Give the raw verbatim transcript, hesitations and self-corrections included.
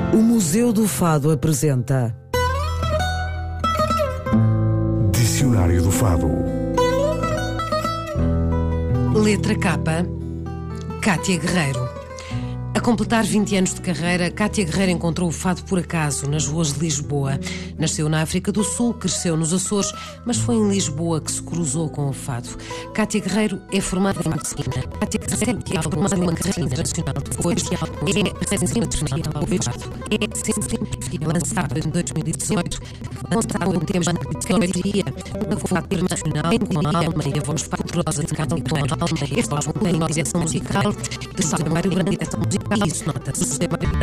O Museu do Fado apresenta Dicionário do Fado. Letra K, Cátia Guerreiro. A completar vinte anos de carreira, Cátia Guerreiro encontrou o fado por acaso nas ruas de Lisboa. Nasceu na África do Sul, cresceu nos Açores, mas foi em Lisboa que se cruzou com o fado. Cátia Guerreiro é formada em medicina. Cátia Guerreiro é formada em uma carreira internacional. Depois é recentemente é sempre lançado em dois mil e dezoito, lançado em temas de psicologia, na Faculdade Internacional, com a alma e a voz poderosa de Cátia Guerreiro. Este álbum tem uma direção musical de Mário Branco, direção musical. Isso nota-se.